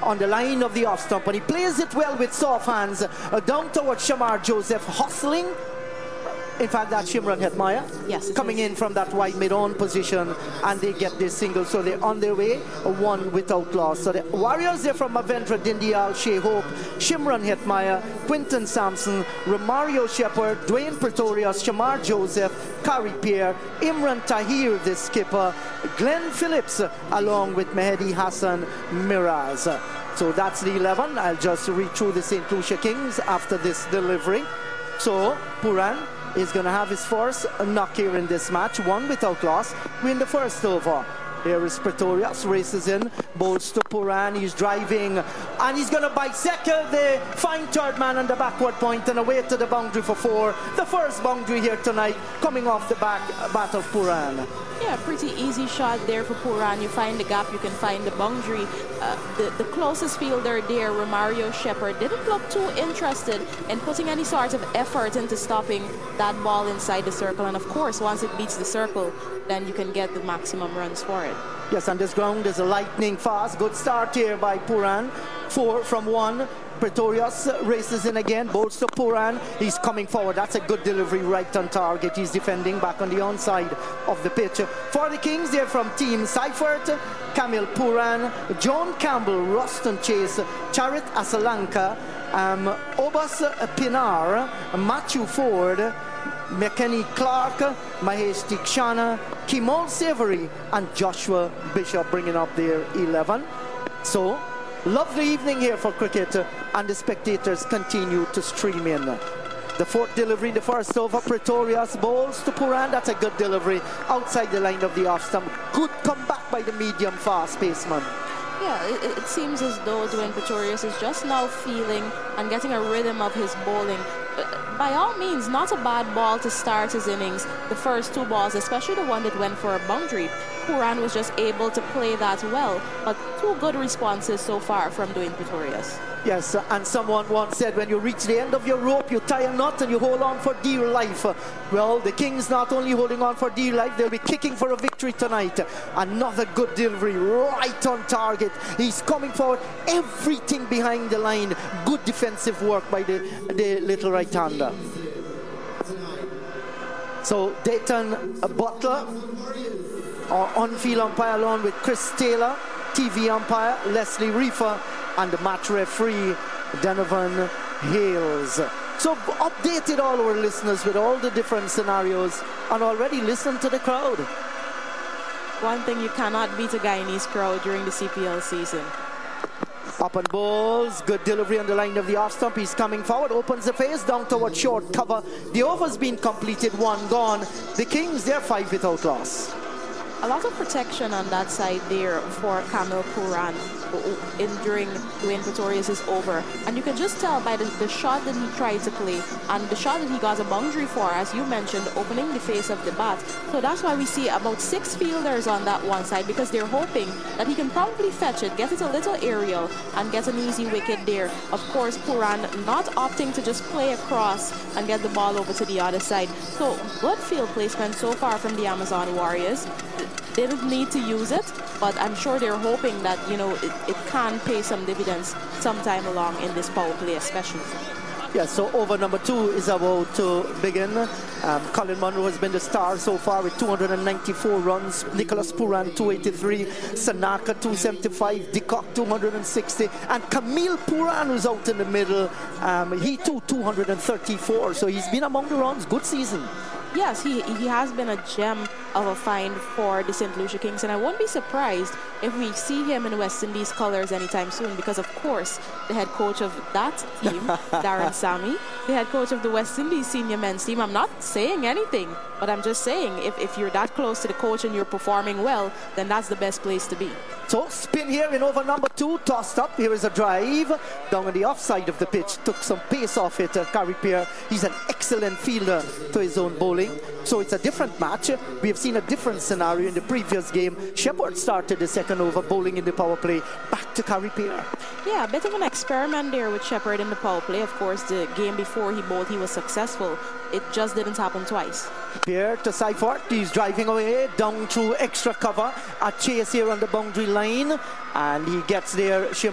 on the line of the off stump, and he plays it well with soft hands down towards Shamar Joseph, hustling. In fact, that's Shimron Hetmyer. Yes, coming in from that wide mid-on position, and they get this single, so they're on their way, one without loss. So the Warriors, they're from Mavendra Dindial, Shea Hope, Shimron Hetmyer, Quinton Sampson, Romario Shepherd, Dwayne Pretorius, Shamar Joseph, Kari Pierre, Imran Tahir, the skipper, Glenn Phillips, along with Mehdi Hassan Miraz. So that's the 11. I'll just read through the St. Lucia Kings after this delivery. So Puran is going to have his first knock here in this match, one without loss. Win the first over. Here is Pretorius, races in, bowls to Puran, he's driving, and he's going to bisect the fine third man on the backward point and away to the boundary for 4. The first boundary here tonight, coming off the bat of Puran. Yeah, pretty easy shot there for Puran. You find the gap, you can find the boundary. The closest fielder there, Romario Shepherd, didn't look too interested in putting any sort of effort into stopping that ball inside the circle. And of course, once it beats the circle, then you can get the maximum runs for it. Yes, on this ground is a lightning fast. Good start here by Puran. 4 from 1. Pretorius races in again, bowls to Puran. He's coming forward. That's a good delivery right on target. He's defending back on the onside of the pitch. For the Kings, they're from Team Seifert, Camille Puran, John Campbell, Ruston Chase, Charit Asalanka, Obas Pinar, Matthew Ford, McKenny Clark, Mahesh Dikshana, Kimon Savory, and Joshua Bishop bringing up their 11. So, lovely evening here for cricket, and the spectators continue to stream in. The fourth delivery, the first over, Pretorius bowls to Puran. That's a good delivery outside the line of the off stump. Good comeback by the medium fast paceman. Yeah, it seems as though Dwayne Pretorius is just now feeling and getting a rhythm of his bowling. By all means, not a bad ball to start his innings. The first 2 balls, especially the one that went for a boundary, Puran was just able to play that well. But 2 good responses so far from Dwayne Pretorius. Yes, and someone once said, when you reach the end of your rope, you tie a knot and you hold on for dear life. Well, the Kings not only holding on for dear life, they'll be kicking for a victory tonight. Another good delivery, right on target. He's coming forward, everything behind the line. Good defensive work by the little right-hander. So Dayton Butler, our on-field umpire, along with Chris Taylor, TV umpire Leslie Reefer, and the match referee Donovan Hales. So updated all our listeners with all the different scenarios, and already listen to the crowd. One thing you cannot beat a Guyanese crowd during the CPL season. Up and balls, good delivery on the line of the off stump. He's coming forward, opens the face down towards short cover. The over's been completed, 1 gone. The Kings, they're 5 without loss. A lot of protection on that side there for Camille Puran during Dwayne Pretorius' over. And you can just tell by the shot that he tried to play and the shot that he got a boundary for, as you mentioned, opening the face of the bat. So that's why we see about 6 fielders on that one side, because they're hoping that he can probably fetch it, get it a little aerial, and get an easy wicket there. Of course, Puran not opting to just play across and get the ball over to the other side. So good field placement so far from the Amazon Warriors. They didn't need to use it, but I'm sure they're hoping that, you know, it can pay some dividends sometime along in this power play especially. Yes, so over number 2 is about to begin. Colin Munro has been the star so far with 294 runs. Nicholas Puran 283, Sanaka 275, Dikok 260, and Camille Puran, who's out in the middle, he too 234. So he's been among the runs. Good season. Yes, he has been a gem of a find for the St. Lucia Kings, and I won't be surprised if we see him in West Indies colours anytime soon, because of course the head coach of that team, Darren Sammy, the head coach of the West Indies senior men's team, I'm not saying anything, but I'm just saying if you're that close to the coach and you're performing well, then that's the best place to be. So spin here in over number 2, tossed up. Here is a drive down on the offside of the pitch. Took some pace off it, Kari Pierre. He's an excellent fielder to his own bowling. So it's a different match. We have seen a different scenario in the previous game. Shepherd started the second over bowling in the power play. Back to Kari Pierre. Yeah, a bit of an experiment there with Shepherd in the power play. Of course, the game before he bowled, he was successful. It just didn't happen twice. Pierre to Seifert. He's driving away down through extra cover. A chase here on the boundary line. And he gets there.